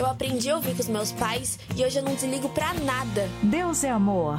Eu aprendi a ouvir com os meus pais e hoje eu não desligo pra nada. Deus é amor.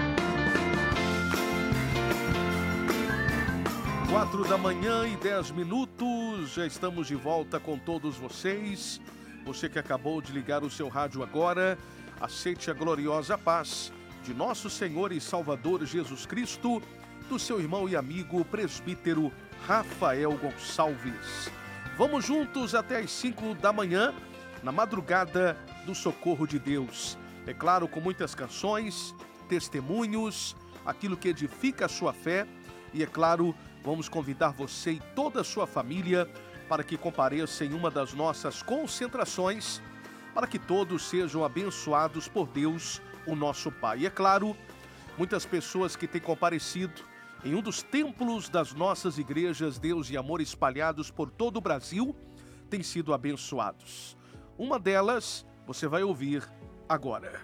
4h10, já estamos de volta com todos vocês. Você que acabou de ligar o seu rádio agora, aceite a gloriosa paz de nosso Senhor e Salvador Jesus Cristo, do seu irmão e amigo presbítero Rafael Gonçalves. Vamos juntos até às 5 da manhã, na madrugada do socorro de Deus. É claro, com muitas canções, testemunhos, aquilo que edifica a sua fé. E é claro, vamos convidar você e toda a sua família para que compareça em uma das nossas concentrações, para que todos sejam abençoados por Deus, o nosso Pai. E é claro, muitas pessoas que têm comparecido em um dos templos das nossas igrejas Deus e Amor espalhados por todo o Brasil têm sido abençoados. Uma delas você vai ouvir agora.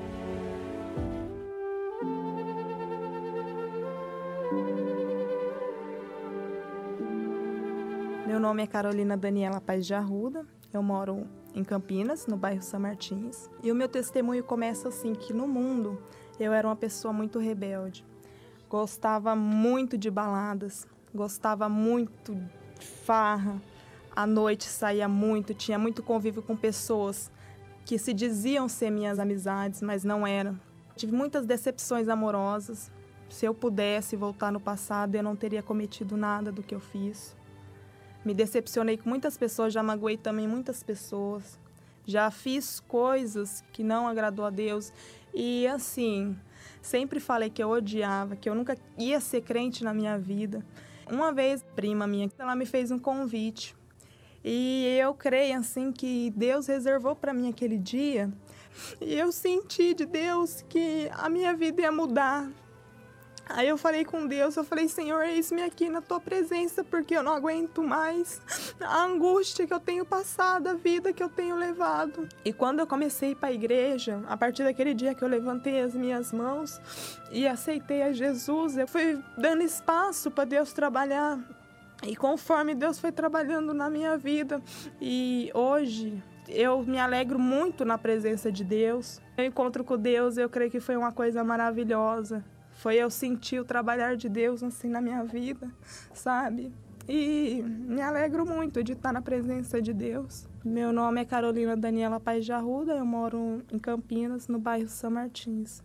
Meu nome é Carolina Daniela Paz de Arruda, eu moro em Campinas, no bairro São Martins. E o meu testemunho começa assim, que no mundo eu era uma pessoa muito rebelde. Gostava muito de baladas, gostava muito de farra. À noite saía muito, tinha muito convívio com pessoas que se diziam ser minhas amizades, mas não eram. Tive muitas decepções amorosas. Se eu pudesse voltar no passado, eu não teria cometido nada do que eu fiz. Me decepcionei com muitas pessoas, já magoei também muitas pessoas. Já fiz coisas que não agradou a Deus. E assim, sempre falei que eu odiava, que eu nunca ia ser crente na minha vida. Uma vez, prima minha, ela me fez um convite. E eu creio assim que Deus reservou para mim aquele dia. E eu senti de Deus que a minha vida ia mudar. Aí eu falei com Deus, eu falei, Senhor, eis-me aqui na Tua presença, porque eu não aguento mais a angústia que eu tenho passado, a vida que eu tenho levado. E quando eu comecei a ir para a igreja, a partir daquele dia que eu levantei as minhas mãos e aceitei a Jesus, eu fui dando espaço para Deus trabalhar. E conforme Deus foi trabalhando na minha vida, e hoje eu me alegro muito na presença de Deus. O encontro com Deus, eu creio que foi uma coisa maravilhosa. Foi eu sentir o trabalhar de Deus assim na minha vida, sabe? E me alegro muito de estar na presença de Deus. Meu nome é Carolina Daniela Paz de Arruda, eu moro em Campinas, no bairro São Martins.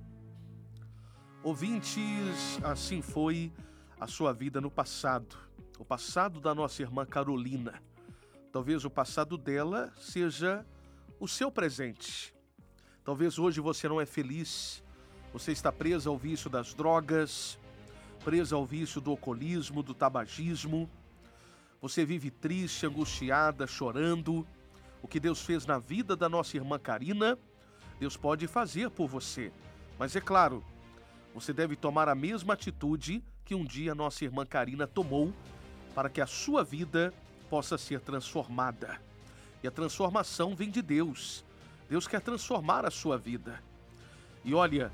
Ouvintes, assim foi a sua vida no passado. O passado da nossa irmã Carolina. Talvez o passado dela seja o seu presente. Talvez hoje você não é feliz. Você está presa ao vício das drogas, presa ao vício do alcoolismo, do tabagismo. Você vive triste, angustiada, chorando. O que Deus fez na vida da nossa irmã Karina, Deus pode fazer por você. Mas é claro, você deve tomar a mesma atitude que um dia a nossa irmã Karina tomou para que a sua vida possa ser transformada. E a transformação vem de Deus. Deus quer transformar a sua vida. E olha,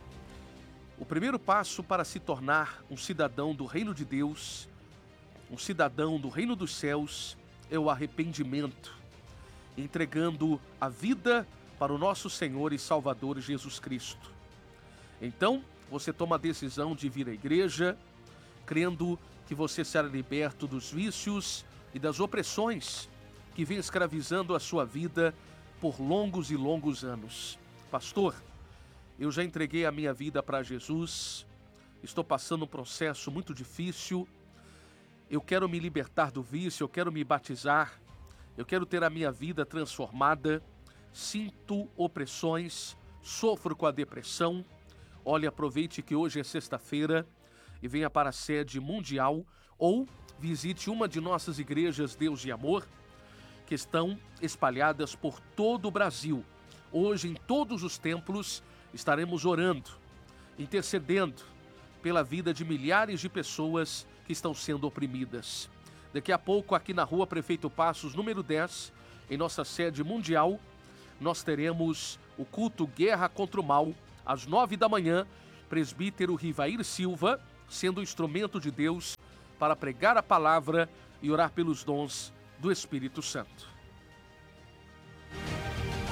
o primeiro passo para se tornar um cidadão do reino de Deus, um cidadão do reino dos céus, é o arrependimento, entregando a vida para o nosso Senhor e Salvador Jesus Cristo. Então, você toma a decisão de vir à igreja, crendo que você será liberto dos vícios e das opressões que vem escravizando a sua vida por longos e longos anos. Pastor, eu já entreguei a minha vida para Jesus, estou passando um processo muito difícil, eu quero me libertar do vício, eu quero me batizar, eu quero ter a minha vida transformada, sinto opressões, sofro com a depressão. Olha, aproveite que hoje é sexta-feira e venha para a sede mundial ou visite uma de nossas igrejas Deus e Amor, que estão espalhadas por todo o Brasil. Hoje, em todos os templos, estaremos orando, intercedendo pela vida de milhares de pessoas que estão sendo oprimidas. Daqui a pouco, aqui na rua Prefeito Passos, número 10, em nossa sede mundial, nós teremos o culto Guerra contra o Mal, às 9 da manhã, presbítero Rivair Silva, sendo instrumento de Deus para pregar a palavra e orar pelos dons do Espírito Santo.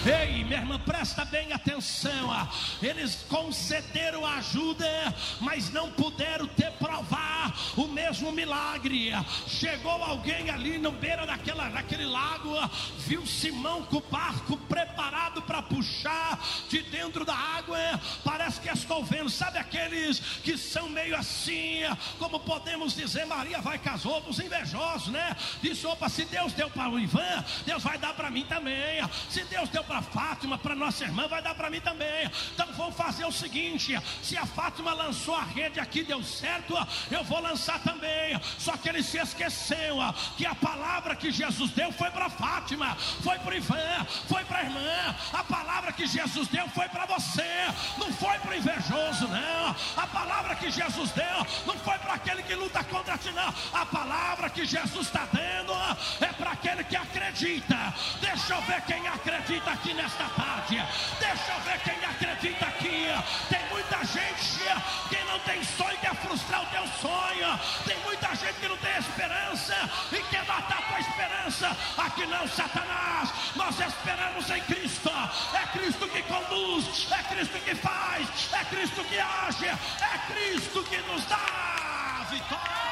Ei, minha irmã, presta bem atenção. Eles concederam ajuda, mas não puderam provar o mesmo milagre. Chegou alguém ali no beira daquele lago, viu Simão com o barco preparado para puxar de dentro da água. Parece que estou vendo, sabe aqueles que são meio assim, como podemos dizer, Maria vai com as outros invejosos, né? Diz, opa, se Deus deu para o Ivan, Deus vai dar para mim também. Se Deus deu para Fátima, para nossa irmã, vai dar para mim também. Então vou fazer o seguinte: se a Fátima lançou a rede aqui, deu certo, eu vou lançar também. Só que ele se esqueceu que a palavra que Jesus deu foi para Fátima, foi para o Ivan, foi para a irmã. A palavra que Jesus deu foi para você, não foi para o invejoso, não. A palavra que Jesus deu não foi para aquele que luta contra ti, não. A palavra que Jesus está dando é para aquele que acredita. Deixa eu ver quem acredita aqui nesta tarde. Deixa eu ver quem acredita aqui. Tem muita gente que não tem sonho, quer frustrar o teu sonho. Tem muita gente que não tem esperança e quer matar a tua esperança. Aqui não, Satanás. Nós esperamos em Cristo. É Cristo que conduz, é Cristo que faz, é Cristo que age, é Cristo que nos dá a vitória.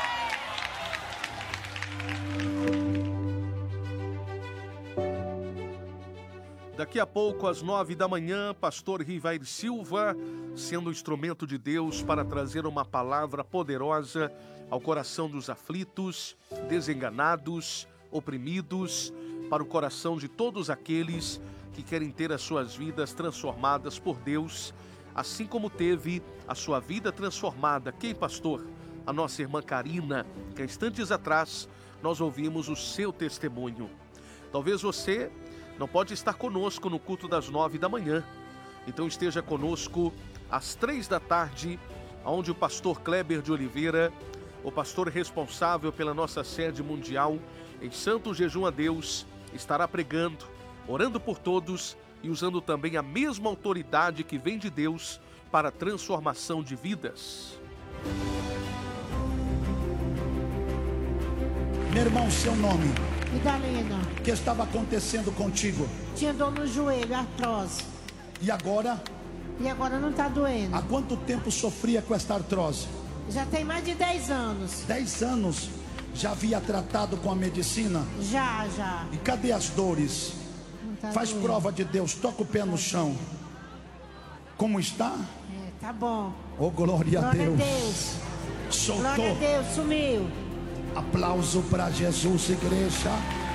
Daqui a pouco, às 9 da manhã, pastor Rivair Silva, sendo instrumento de Deus para trazer uma palavra poderosa ao coração dos aflitos, desenganados, oprimidos, para o coração de todos aqueles que querem ter as suas vidas transformadas por Deus, assim como teve a sua vida transformada. Quem, pastor? A nossa irmã Karina, que há instantes atrás nós ouvimos o seu testemunho. Talvez você não pode estar conosco no culto das 9 da manhã, então esteja conosco às 3 da tarde, onde o pastor Kleber de Oliveira, o pastor responsável pela nossa sede mundial em Santo Jejum a Deus, estará pregando, orando por todos e usando também a mesma autoridade que vem de Deus para a transformação de vidas. Meu irmão, seu nome? Idalena. O que estava acontecendo contigo? Tinha dor no joelho, artrose. E agora? E agora não está doendo. Há quanto tempo sofria com esta artrose? Já tem mais de 10 anos. 10 anos? Já havia tratado com a medicina? Já. E cadê as dores? Tá Faz doendo. prova de Deus, toca o pé no chão. Como está? Tá bom. Oh, glória a Deus. Glória a Deus. Soltou. Glória a Deus, sumiu. Aplauso para Jesus, igreja.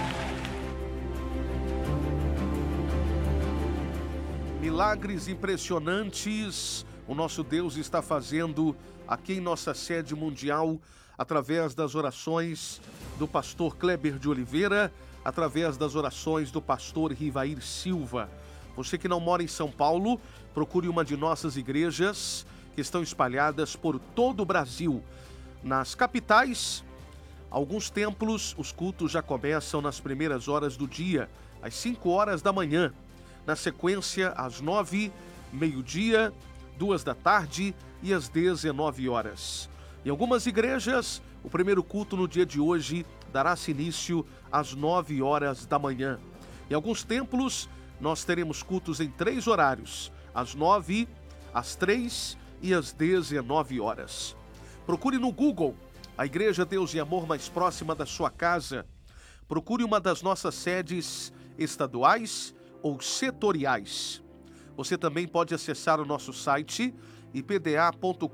Milagres impressionantes o nosso Deus está fazendo aqui em nossa sede mundial, através das orações do pastor Kleber de Oliveira, através das orações do pastor Rivair Silva. Você que não mora em São Paulo, procure uma de nossas igrejas que estão espalhadas por todo o Brasil. Nas capitais, alguns templos, os cultos já começam nas primeiras horas do dia, às 5 horas da manhã. Na sequência, às 9, meio-dia, 2 da tarde e às 19 horas. Em algumas igrejas, o primeiro culto no dia de hoje dará-se início às 9 horas da manhã. Em alguns templos, nós teremos cultos em 3 horários, às 9, às 3 e às 19 horas. Procure no Google a Igreja Deus e Amor mais próxima da sua casa. Procure uma das nossas sedes estaduais ou setoriais. Você também pode acessar o nosso site ipda.com.br.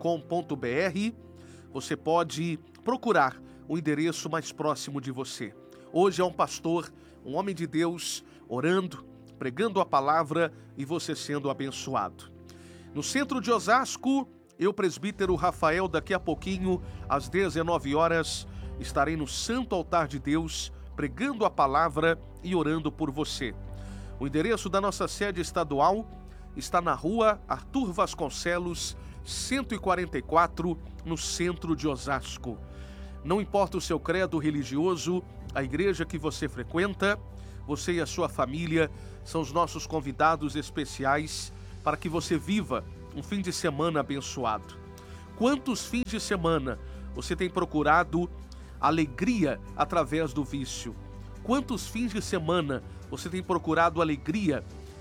Você pode procurar o endereço mais próximo de você. Hoje é um pastor, um homem de Deus, orando, pregando a palavra e você sendo abençoado. No centro de Osasco, eu, presbítero Rafael, daqui a pouquinho, às 19 horas, estarei no Santo Altar de Deus, pregando a palavra e orando por você. O endereço da nossa sede estadual está na rua Arthur Vasconcelos, 144, no centro de Osasco. Não importa o seu credo religioso, a igreja que você frequenta, você e a sua família são os nossos convidados especiais para que você viva um fim de semana abençoado. Quantos fins de semana você tem procurado alegria através do vício? Quantos fins de semana você tem procurado alegria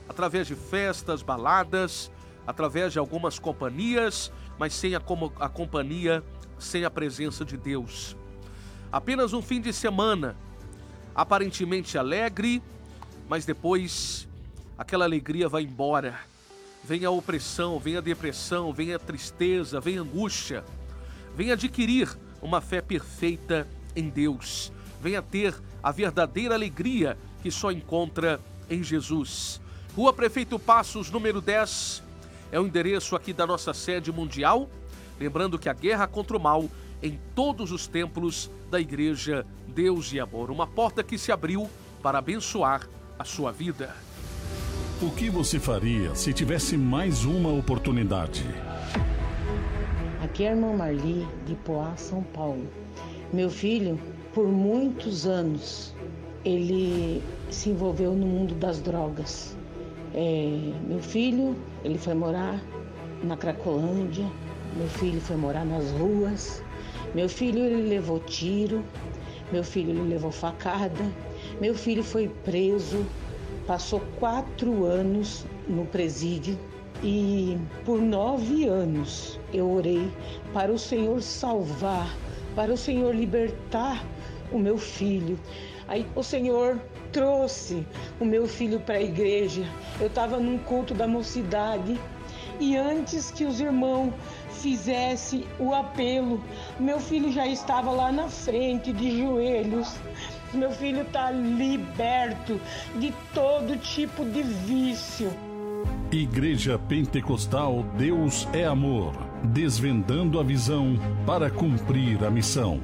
através de festas, baladas, através de algumas companhias, mas sem a companhia, sem a presença de Deus. Apenas um fim de semana, aparentemente alegre, mas depois aquela alegria vai embora. Vem a opressão, vem a depressão, vem a tristeza, vem a angústia. Vem adquirir uma fé perfeita em Deus. Venha ter a verdadeira alegria que só encontra em Jesus. Rua Prefeito Passos, número 10, é o endereço aqui da nossa sede mundial. Lembrando que a guerra contra o mal em todos os templos da Igreja Deus e Amor. Uma porta que se abriu para abençoar a sua vida. O que você faria se tivesse mais uma oportunidade? Aqui é a irmã Marli, de Poá, São Paulo. Meu filho, por muitos anos, ele se envolveu no mundo das drogas. Meu filho, ele foi morar na Cracolândia. Meu filho foi morar nas ruas. Meu filho, ele levou tiro. Meu filho, ele levou facada. Meu filho foi preso. Passou 4 anos no presídio. E por 9 anos eu orei para o Senhor salvar, para o Senhor libertar o meu filho. Aí o Senhor trouxe o meu filho para a igreja. Eu estava num culto da mocidade e antes que os irmãos fizessem o apelo, meu filho já estava lá na frente de joelhos. Meu filho está liberto de todo tipo de vício. Igreja Pentecostal Deus é Amor, desvendando a visão para cumprir a missão.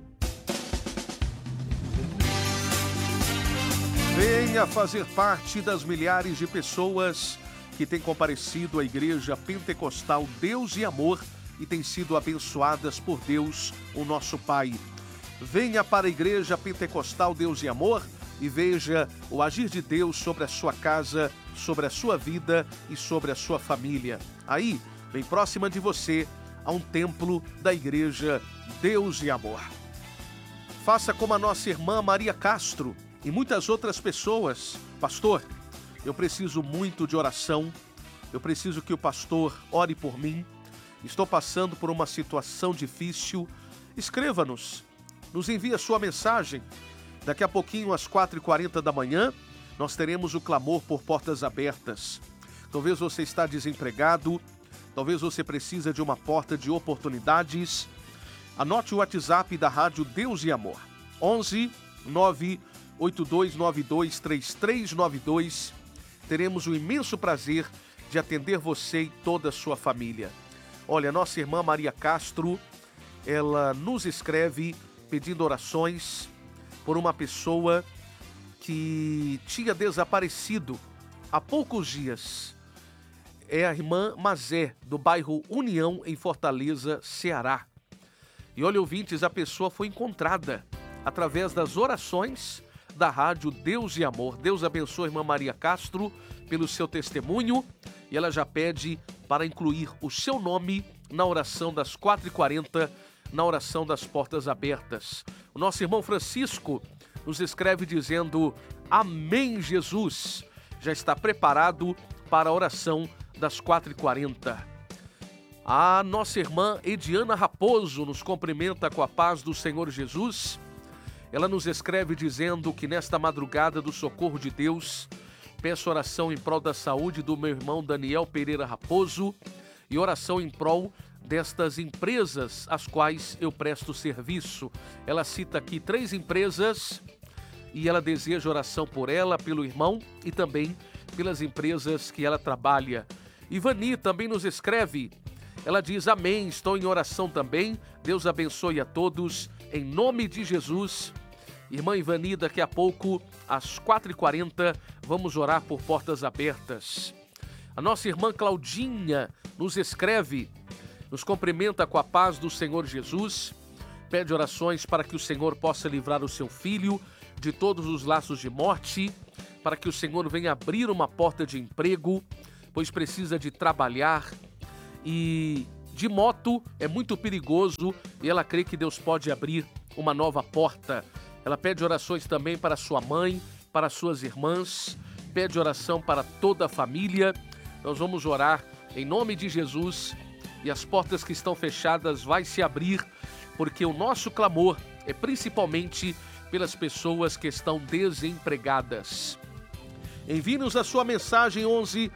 Venha fazer parte das milhares de pessoas que têm comparecido à Igreja Pentecostal Deus e Amor e têm sido abençoadas por Deus, o nosso Pai. Venha para a Igreja Pentecostal Deus e Amor e veja o agir de Deus sobre a sua casa, sobre a sua vida e sobre a sua família. Aí, bem próxima de você, há um templo da Igreja Deus e Amor. Faça como a nossa irmã Maria Castro e muitas outras pessoas. Pastor, eu preciso muito de oração, eu preciso que o pastor ore por mim, estou passando por uma situação difícil. Escreva-nos, nos envie a sua mensagem. Daqui a pouquinho, às 4h40 da manhã, nós teremos o clamor por portas abertas. Talvez você está desempregado, talvez você precisa de uma porta de oportunidades. Anote o WhatsApp da Rádio Deus e Amor. 11 98292 3392. Teremos o imenso prazer de atender você e toda a sua família. Olha, nossa irmã Maria Castro, ela nos escreve pedindo orações por uma pessoa que tinha desaparecido há poucos dias. É a irmã Mazé, do bairro União, em Fortaleza, Ceará. E olha, ouvintes, a pessoa foi encontrada através das orações da Rádio Deus e Amor. Deus abençoe a irmã Maria Castro pelo seu testemunho e ela já pede para incluir o seu nome na oração das 4h40, na oração das portas abertas. O nosso irmão Francisco nos escreve dizendo: Amém, Jesus. Já está preparado para a oração das 4h40. A nossa irmã Ediana Raposo nos cumprimenta com a paz do Senhor Jesus. Ela nos escreve dizendo que nesta madrugada do socorro de Deus, peço oração em prol da saúde do meu irmão Daniel Pereira Raposo e oração em prol destas empresas às quais eu presto serviço. Ela cita aqui 3 empresas e ela deseja oração por ela, pelo irmão e também pelas empresas que ela trabalha. Ivani também nos escreve. Ela diz: amém, estou em oração também. Deus abençoe a todos, em nome de Jesus. Irmã Ivani, daqui a pouco, às 4h40, vamos orar por portas abertas. A nossa irmã Claudinha nos escreve, nos cumprimenta com a paz do Senhor Jesus, pede orações para que o Senhor possa livrar o seu filho de todos os laços de morte, para que o Senhor venha abrir uma porta de emprego, pois precisa de trabalhar e de moto é muito perigoso e ela crê que Deus pode abrir uma nova porta. Ela pede orações também para sua mãe, para suas irmãs, pede oração para toda a família. Nós vamos orar em nome de Jesus e as portas que estão fechadas vai se abrir, porque o nosso clamor é principalmente pelas pessoas que estão desempregadas. Envie-nos a sua mensagem 11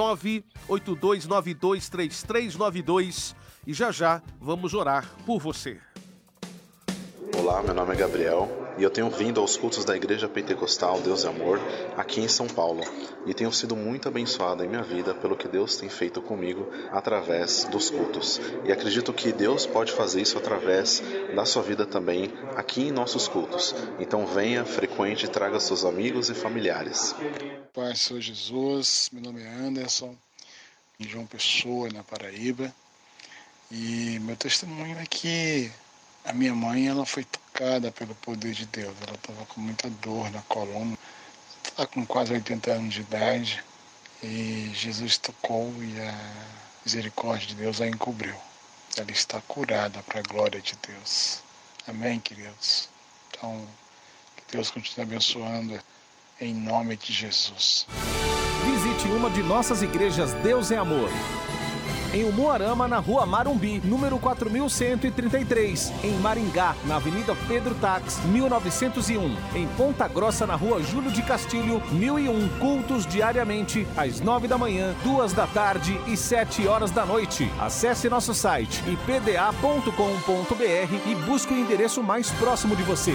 98292 3392 e já vamos orar por você. Olá, meu nome é Gabriel e eu tenho vindo aos cultos da Igreja Pentecostal Deus é Amor aqui em São Paulo e tenho sido muito abençoado em minha vida pelo que Deus tem feito comigo através dos cultos. E acredito que Deus pode fazer isso através da sua vida também aqui em nossos cultos. Então venha, frequente, traga seus amigos e familiares. Pai, Senhor Jesus, meu nome é Anderson, em João Pessoa, na Paraíba. E meu testemunho é que a minha mãe, ela foi tocada pelo poder de Deus. Ela estava com muita dor na coluna, está com quase 80 anos de idade. E Jesus tocou e a misericórdia de Deus a encobriu. Ela está curada para a glória de Deus. Amém, queridos? Então, que Deus continue abençoando em nome de Jesus. Visite uma de nossas igrejas Deus é Amor. Em Umuarama, na Rua Marumbi, número 4133. Em Maringá, na Avenida Pedro Tax, 1901. Em Ponta Grossa, na Rua Júlio de Castilho, 1001. Cultos diariamente, às 9 da manhã, 2 da tarde e 7 horas da noite. Acesse nosso site ipda.com.br e busque o endereço mais próximo de você.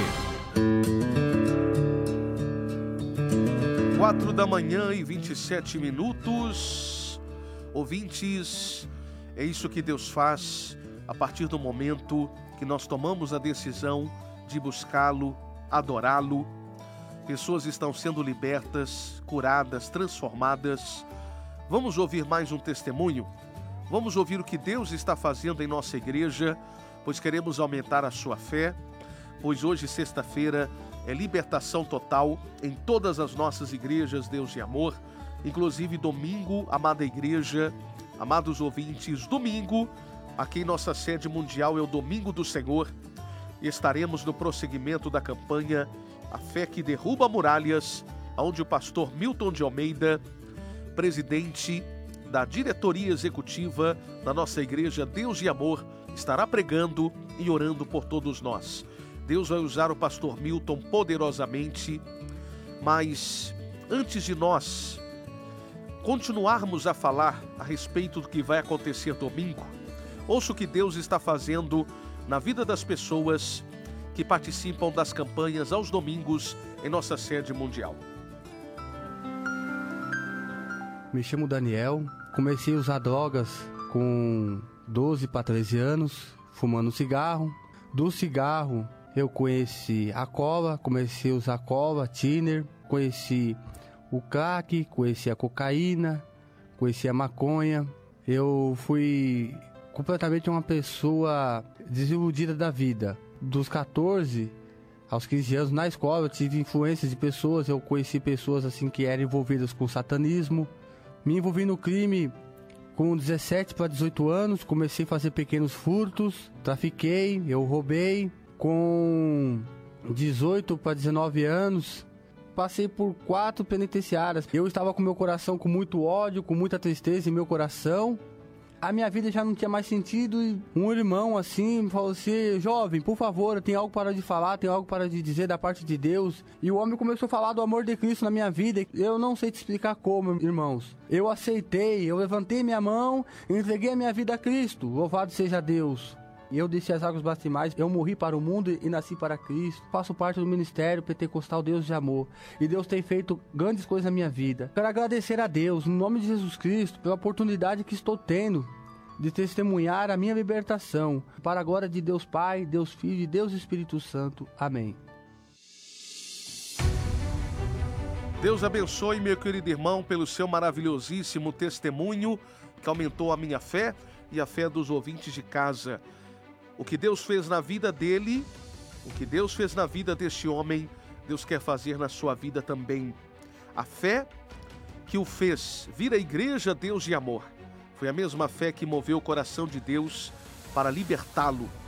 4 da manhã e 27 minutos. Ouvintes, é isso que Deus faz a partir do momento que nós tomamos a decisão de buscá-lo, adorá-lo. Pessoas estão sendo libertas, curadas, transformadas. Vamos ouvir mais um testemunho? Vamos ouvir o que Deus está fazendo em nossa igreja, pois queremos aumentar a sua fé, pois hoje, sexta-feira, é libertação total em todas as nossas igrejas Deus e Amor. Inclusive domingo, amada igreja, amados ouvintes, domingo, aqui em nossa sede mundial é o Domingo do Senhor. E estaremos no prosseguimento da campanha A Fé que Derruba Muralhas, onde o pastor Milton de Almeida, presidente da diretoria executiva da nossa igreja Deus e Amor, estará pregando e orando por todos nós. Deus vai usar o pastor Milton poderosamente, mas antes de nós continuarmos a falar a respeito do que vai acontecer domingo, ouça o que Deus está fazendo na vida das pessoas que participam das campanhas aos domingos em nossa sede mundial. Me chamo Daniel, comecei a usar drogas com 12 para 13 anos, fumando cigarro. Do cigarro eu conheci a cola, comecei a usar cola, thinner, conheci o crack, conheci a cocaína, conheci a maconha. Eu fui completamente uma pessoa desiludida da vida. Dos 14 aos 15 anos na escola eu tive influências de pessoas, eu conheci pessoas assim que eram envolvidas com satanismo. Me envolvi no crime com 17 para 18 anos, comecei a fazer pequenos furtos, trafiquei, eu roubei. Com 18 para 19 anos, passei por 4 penitenciárias. Eu estava com meu coração com muito ódio, com muita tristeza em meu coração. A minha vida já não tinha mais sentido e um irmão assim me falou assim: jovem, por favor, tem algo para de falar, tem algo para de dizer da parte de Deus. E o homem começou a falar do amor de Cristo na minha vida. Eu não sei te explicar como, irmãos. Eu aceitei, eu levantei minha mão e entreguei a minha vida a Cristo. Louvado seja Deus. E eu desci as águas batismais, eu morri para o mundo e nasci para Cristo. Faço parte do ministério pentecostal Deus de Amor. E Deus tem feito grandes coisas na minha vida. Quero agradecer a Deus, no nome de Jesus Cristo, pela oportunidade que estou tendo de testemunhar a minha libertação. Para a glória de Deus Pai, Deus Filho e Deus Espírito Santo. Amém. Deus abençoe, meu querido irmão, pelo seu maravilhosíssimo testemunho que aumentou a minha fé e a fé dos ouvintes de casa. O que Deus fez na vida dele, o que Deus fez na vida deste homem, Deus quer fazer na sua vida também. A fé que o fez vir à igreja Deus de Amor foi a mesma fé que moveu o coração de Deus para libertá-lo